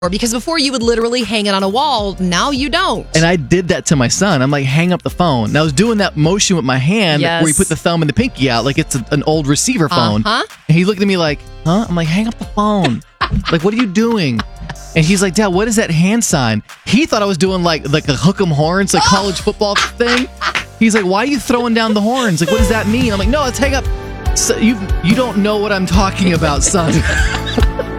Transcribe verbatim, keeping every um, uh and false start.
Because before you would literally hang it on a wall, now you don't. And I did that to my son. I'm like, hang up the phone. And I was doing that motion with my hand Yes. where you put the thumb and the pinky out like it's a, an old receiver phone. Uh-huh. And he looked at me like, huh? I'm like, hang up the phone. Like, what are you doing? And he's like, Dad, what is that hand sign? He thought I was doing like like a hook 'em horns, like college football thing. He's like, why are you throwing down the horns? Like, what does that mean? I'm like, no, let's hang up. So you you don't know what I'm talking about, son.